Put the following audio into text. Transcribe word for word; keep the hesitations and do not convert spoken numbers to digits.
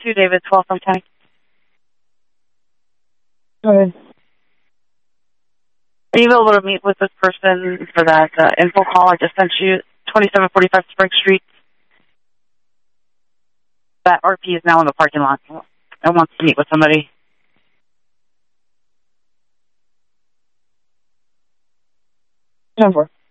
two, David, twelve from ten. Go ahead. Are you able to meet with this person for that uh, info call I just sent you? twenty-seven forty-five Spring Street. That R P is now in the parking lot. I want to meet with somebody. ten four.